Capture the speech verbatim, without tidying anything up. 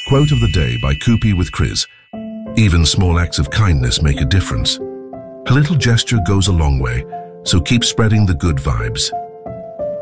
Quote of the day by Koopy with Chris. Even small acts of kindness make a difference. A little gesture goes a long way, so keep spreading the good vibes.